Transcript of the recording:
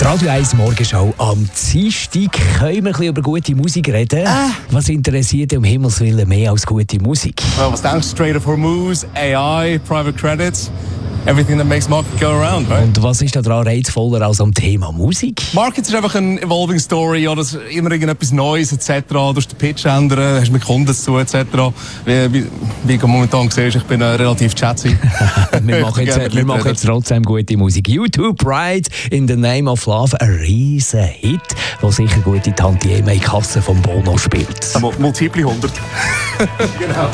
Radio 1 Morgenshow am Dienstag. Können wir ein bisschen über gute Musik reden? Was interessiert dich um Himmels Willen mehr als gute Musik? Well, was denkst du? Strait of Hormuz, AI, Private Credits, everything that makes market go around, right? Und was ist daran reizvoller als am Thema Musik? Markets ist einfach eine evolving story, oder es ist immer irgendetwas Neues etc. Du musst den Pitch ändern, hast mit Kunden zu tun etc. Wie du momentan siehst, ich bin relativ chatty. wir machen jetzt trotzdem gute Musik. YouTube Pride in the Name of Love, ein riesen Hit, der sicher gute Tantieme in die Kasse vom Bono spielt. Multiple 100. Genau.